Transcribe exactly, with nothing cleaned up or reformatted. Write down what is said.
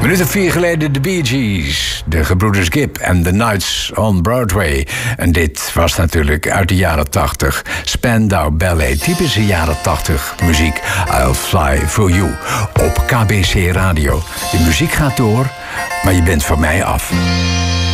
minuut of vier geleden de Bee Gees, de gebroeders Gibb en The Nights on Broadway. En dit was natuurlijk uit de jaren tachtig. Spandau Ballet, typische jaren tachtig muziek. I'll Fly For You op K B C Radio. De muziek gaat door, maar je bent van mij af.